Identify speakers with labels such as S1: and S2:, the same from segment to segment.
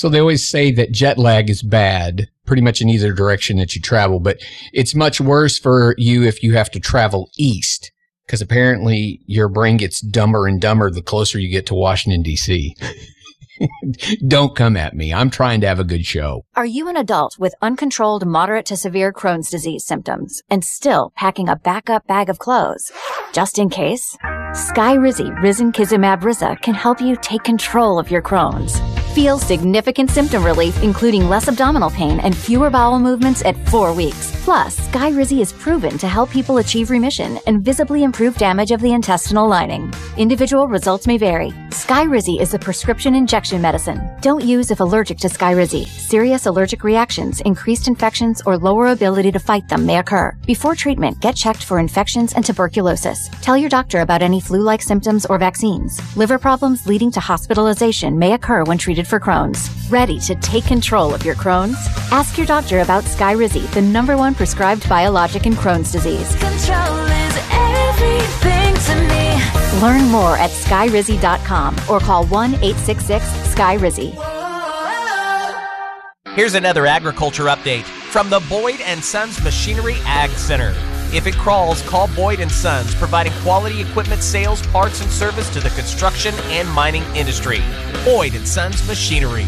S1: So they always say that jet lag is bad pretty much in either direction that you travel, but it's much worse for you if you have to travel east, because apparently your brain gets dumber and dumber the closer you get to Washington, D.C. Don't come at me. I'm trying to have a good show.
S2: Are you an adult with uncontrolled moderate to severe Crohn's disease symptoms and still packing a backup bag of clothes? Just in case, Skyrizi Risankizumab Riza can help you take control of your Crohn's. Feel significant symptom relief, including less abdominal pain and fewer bowel movements at 4 weeks. Plus, Skyrizi is proven to help people achieve remission and visibly improve damage of the intestinal lining. Individual results may vary. Skyrizi is a prescription injection medicine. Don't use if allergic to Skyrizi. Serious allergic reactions, increased infections, or lower ability to fight them may occur. Before treatment, get checked for infections and tuberculosis. Tell your doctor about any flu-like symptoms or vaccines. Liver problems leading to hospitalization may occur when treated for Crohn's. Ready to take control of your Crohn's? Ask your doctor about Skyrizi, the #1 prescribed biologic in Crohn's disease.
S3: Control is everything to me.
S2: Learn more at skyrizi.com or call 1-866-SKY-RIZZI.
S4: Here's another agriculture update from the Boyd & Sons Machinery Ag Center. If it crawls, call Boyd & Sons, providing quality equipment sales, parts, and service to the construction and mining industry. Boyd & Sons Machinery.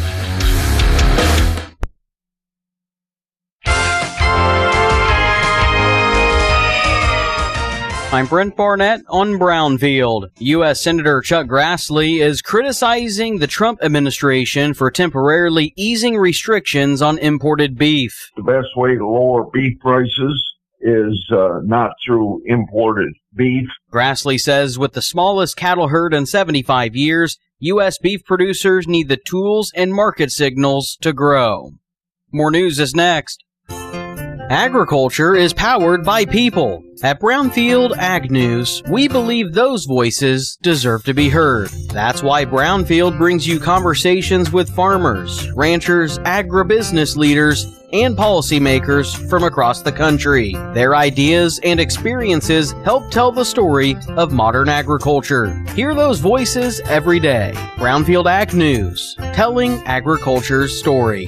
S5: I'm Brent Barnett on Brownfield. U.S. Senator Chuck Grassley is criticizing the Trump administration for temporarily easing restrictions on imported beef.
S6: The best way to lower beef prices is not through imported beef.
S5: Grassley says with the smallest cattle herd in 75 years, U.S. beef producers need the tools and market signals to grow. More news is next. Agriculture is powered by people. At Brownfield Ag News, we believe those voices deserve to be heard. That's why Brownfield brings you conversations with farmers, ranchers, agribusiness leaders, and policymakers from across the country. Their ideas and experiences help tell the story of modern agriculture. Hear those voices every day. Brownfield Ag News, telling agriculture's story.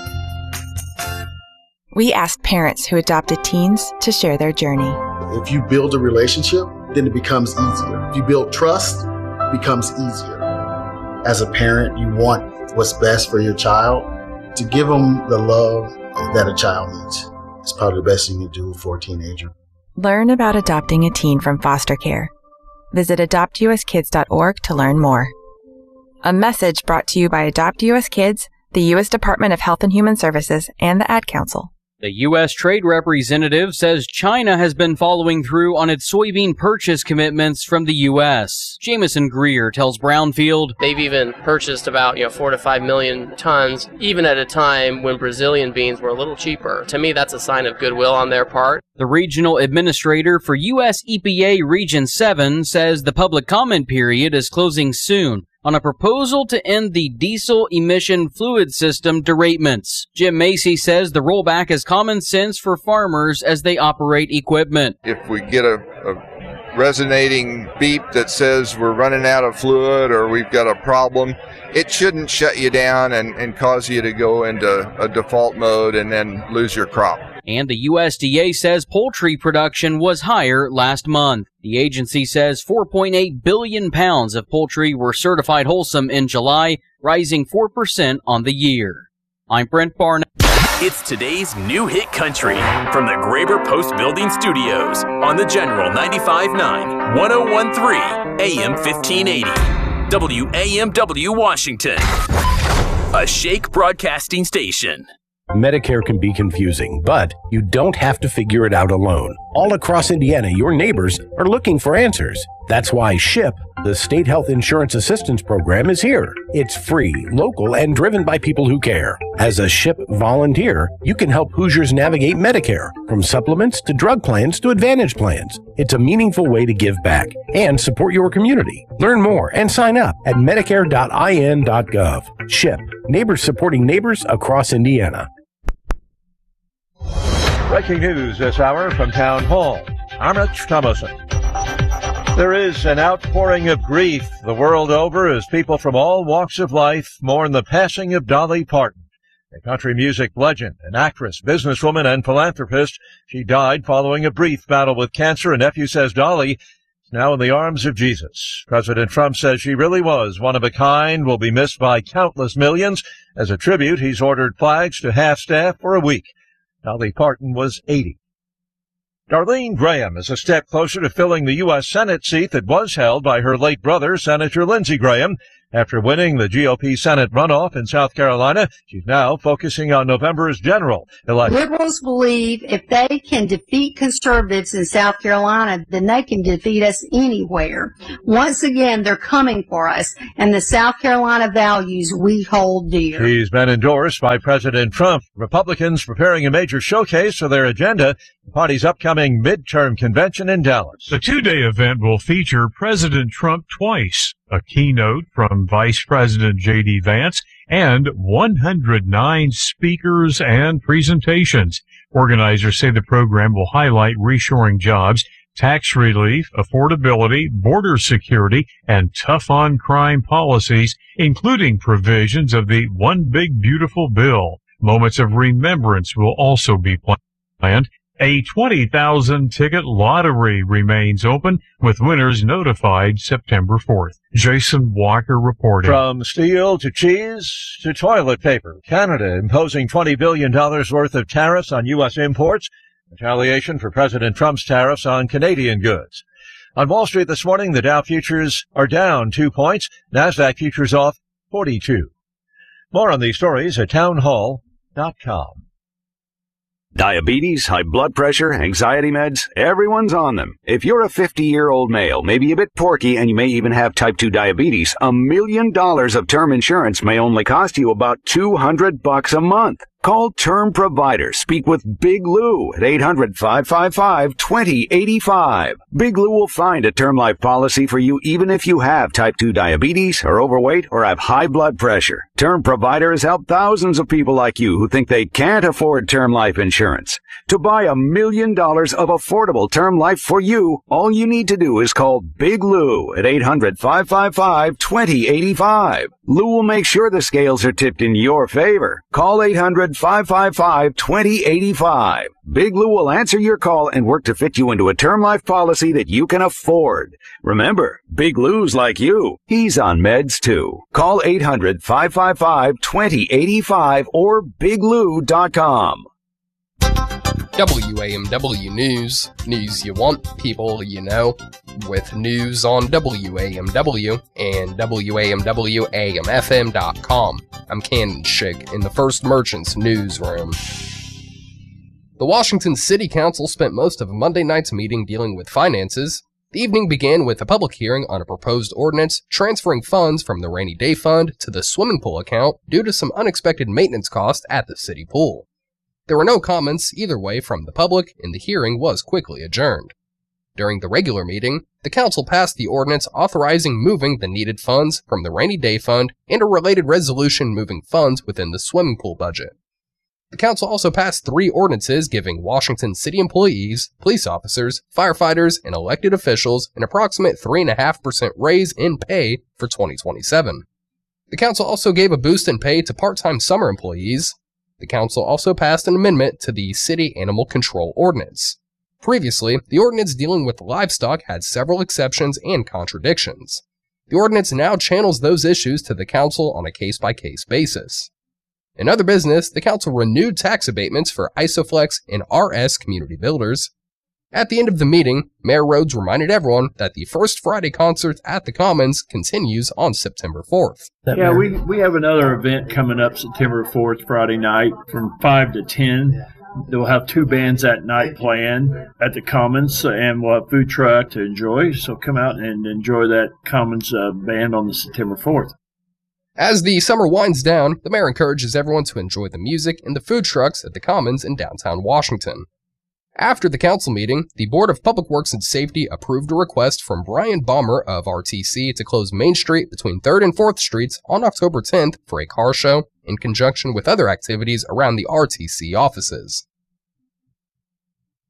S7: We asked parents who adopted teens to share their journey.
S8: If you build a relationship, then it becomes easier. If you build trust, it becomes easier. As a parent, you want what's best for your child. To give them the love that a child needs. It's probably the best you can do for a teenager.
S7: Learn about adopting a teen from foster care. Visit adoptuskids.org to learn more. A message brought to you by Adopt US Kids, the U.S. Department of Health and Human Services, and the Ad Council.
S5: The U.S. Trade Representative says China has been following through on its soybean purchase commitments from the U.S. Jameson Greer tells Brownfield
S9: they've even purchased about 4 to 5 million tons, even at a time when Brazilian beans were a little cheaper. To me, that's a sign of goodwill on their part.
S5: The regional administrator for U.S. EPA Region 7 says the public comment period is closing soon on a proposal to end the diesel emission fluid system deratements. Jim Macy says the rollback is common sense for farmers as they operate equipment.
S10: If we get a resonating beep that says we're running out of fluid or we've got a problem, it shouldn't shut you down and cause you to go into a default mode and then lose your crop.
S5: And the USDA says poultry production was higher last month. The agency says 4.8 billion pounds of poultry were certified wholesome in July, rising 4% on the year. I'm Brent Barnett.
S11: It's today's new hit country from the Graber Post Building Studios on the General 95.9, 101.3, AM 1580, WAMW Washington, a Shake Broadcasting station.
S12: Medicare can be confusing, but you don't have to figure it out alone. All across Indiana, your neighbors are looking for answers. That's why SHIP, the State Health Insurance Assistance Program, is here. It's free, local, and driven by people who care. As a SHIP volunteer, you can help Hoosiers navigate Medicare, from supplements to drug plans to Advantage plans. It's a meaningful way to give back and support your community. Learn more and sign up at medicare.in.gov. SHIP, neighbors supporting neighbors across Indiana.
S13: Breaking news this hour from Town Hall. I'm Rich Thomason. There is an outpouring of grief the world over as people from all walks of life mourn the passing of Dolly Parton, a country music legend, an actress, businesswoman, and philanthropist. She died following a brief battle with cancer. A nephew says Dolly is now in the arms of Jesus. President Trump says she really was one of a kind, will be missed by countless millions. As a tribute, he's ordered flags to half staff for a week. Dolly Parton was 80. Darlene Graham is a step closer to filling the U.S. Senate seat that was held by her late brother, Senator Lindsey Graham. After winning the GOP Senate runoff in South Carolina, she's now focusing on November's general election.
S14: Liberals believe if they can defeat conservatives in South Carolina, then they can defeat us anywhere. Once again, they're coming for us, and the South Carolina values we hold dear.
S13: She's been endorsed by President Trump. Republicans preparing a major showcase for their agenda, the party's upcoming midterm convention in Dallas.
S15: The two-day event will feature President Trump twice, a keynote from Vice President J.D. Vance, and 109 speakers and presentations. Organizers say the program will highlight reshoring jobs, tax relief, affordability, border security, and tough-on-crime policies, including provisions of the One Big Beautiful Bill. Moments of remembrance will also be planned. A 20,000-ticket lottery remains open, with winners notified September 4th. Jason Walker reporting.
S13: From steel to cheese to toilet paper, Canada imposing $20 billion worth of tariffs on U.S. imports, retaliation for President Trump's tariffs on Canadian goods. On Wall Street this morning, the Dow futures are down 2 points, NASDAQ futures off 42. More on these stories at townhall.com.
S16: Diabetes, high blood pressure, anxiety meds, everyone's on them. If you're a 50-year-old male, maybe a bit porky, and you may even have type 2 diabetes, $1 million of term insurance may only cost you about $200 a month. Call Term Provider. Speak with Big Lou at 800-555-2085. Big Lou will find a term life policy for you even if you have type 2 diabetes, are overweight, or have high blood pressure. Term Provider has helped thousands of people like you who think they can't afford term life insurance. To buy $1 million of affordable term life for you, all you need to do is call Big Lou at 800-555-2085. Lou will make sure the scales are tipped in your favor. Call 800-555-2085. Big Lou will answer your call and work to fit you into a term life policy that you can afford. Remember, Big Lou's like you. He's on meds too. Call 800-555-2085 or biglou.com.
S17: WAMW News. News you want, people you know. With news on WAMW and WAMWAMFM.com. I'm Cannon Shig in the First Merchants newsroom. The Washington City Council spent most of Monday night's meeting dealing with finances. The evening began with a public hearing on a proposed ordinance transferring funds from the rainy day fund to the swimming pool account due to some unexpected maintenance costs at the city pool. There were no comments either way from the public, and the hearing was quickly adjourned. During the regular meeting, the council passed the ordinance authorizing moving the needed funds from the rainy day fund and a related resolution moving funds within the swimming pool budget. The council also passed 3 ordinances giving Washington City employees, police officers, firefighters, and elected officials an approximate 3.5% raise in pay for 2027. The council also gave a boost in pay to part-time summer employees. The council also passed an amendment to the City Animal Control Ordinance. Previously, the ordinance dealing with livestock had several exceptions and contradictions. The ordinance now channels those issues to the council on a case-by-case basis. In other business, the council renewed tax abatements for Isoflex and RS Community Builders. At the end of the meeting, Mayor Rhodes reminded everyone that the First Friday concert at the Commons continues on September 4th.
S18: Yeah, we have another event coming up September 4th, Friday night, from 5 to 10. They'll have 2 bands that night playing at the Commons, and we'll have food truck to enjoy. So come out and enjoy that Commons band on the September 4th.
S17: As the summer winds down, the mayor encourages everyone to enjoy the music and the food trucks at the Commons in downtown Washington. After the council meeting, the Board of Public Works and Safety approved a request from Brian Baumer of RTC to close Main Street between 3rd and 4th Streets on October 10th for a car show in conjunction with other activities around the RTC offices.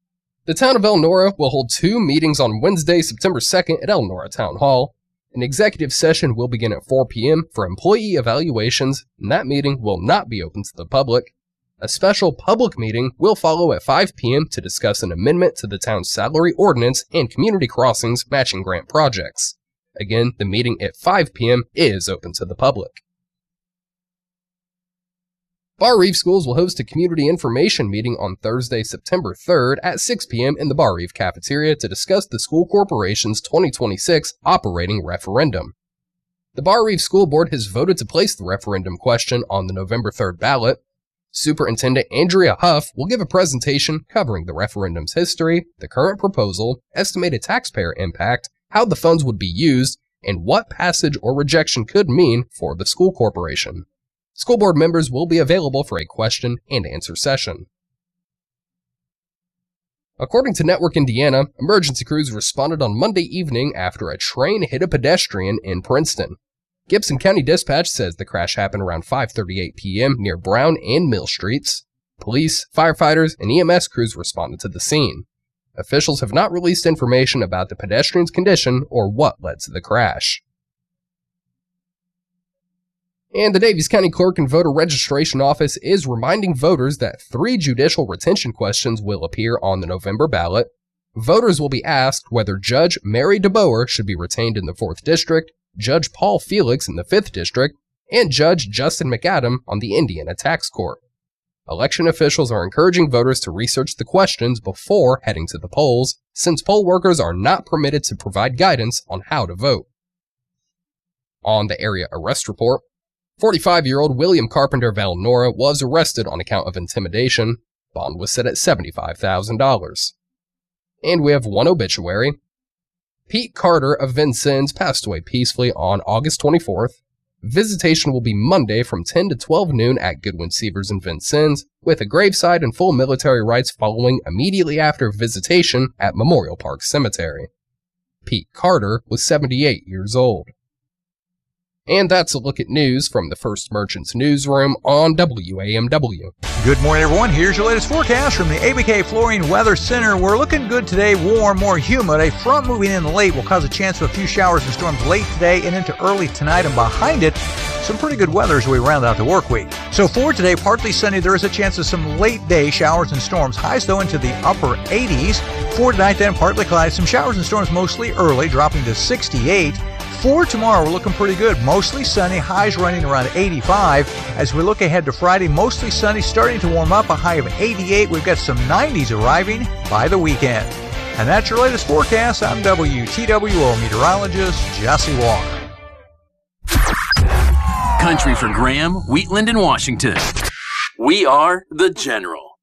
S17: The town of Elnora will hold 2 meetings on Wednesday, September 2nd at Elnora Town Hall. An executive session will begin at 4 p.m. for employee evaluations, and that meeting will not be open to the public. A special public meeting will follow at 5 p.m. to discuss an amendment to the town's salary ordinance and community crossings matching grant projects. Again, the meeting at 5 p.m. is open to the public. Bar Reeve Schools will host a community information meeting on Thursday, September 3rd at 6 p.m. in the Bar Reeve cafeteria to discuss the school corporation's 2026 operating referendum. The Bar Reeve School Board has voted to place the referendum question on the November 3rd ballot. Superintendent Andrea Huff will give a presentation covering the referendum's history, the current proposal, estimated taxpayer impact, how the funds would be used, and what passage or rejection could mean for the school corporation. School board members will be available for a question and answer session. According to Network Indiana, emergency crews responded on Monday evening after a train hit a pedestrian in Princeton. Gibson County Dispatch says the crash happened around 5:38 p.m. near Brown and Mill Streets. Police, firefighters, and EMS crews responded to the scene. Officials have not released information about the pedestrian's condition or what led to the crash. And the Davies County Clerk and Voter Registration Office is reminding voters that 3 judicial retention questions will appear on the November ballot. Voters will be asked whether Judge Mary DeBoer should be retained in the 4th District, Judge Paul Felix in the 5th District, and Judge Justin McAdam on the Indiana Tax Court. Election officials are encouraging voters to research the questions before heading to the polls, since poll workers are not permitted to provide guidance on how to vote. On the area arrest report, 45-year-old William Carpenter of Elnora was arrested on account of intimidation. Bond was set at $75,000. And we have one obituary. Pete Carter of Vincennes passed away peacefully on August 24th. Visitation will be Monday from 10 to 12 noon at Goodwin Sievers in Vincennes, with a graveside and full military rites following immediately after visitation at Memorial Park Cemetery. Pete Carter was 78 years old. And that's a look at news from the First Merchants newsroom on WAMW.
S19: Good morning, everyone. Here's your latest forecast from the ABK Flooring Weather Center. We're looking good today, warm, more humid. A front moving in late will cause a chance of a few showers and storms late today and into early tonight, and behind it, some pretty good weather as we round out the work week. So for today, partly sunny, there is a chance of some late day showers and storms. Highs, though, into the upper 80s. For tonight, then, partly cloudy, some showers and storms mostly early, dropping to 68. For tomorrow, we're looking pretty good. Mostly sunny, highs running around 85. As we look ahead to Friday, mostly sunny, starting to warm up, a high of 88. We've got some 90s arriving by the weekend. And that's your latest forecast. I'm WTWO meteorologist Jesse Walker.
S11: Country for Graham, Wheatland, and Washington. We are The General.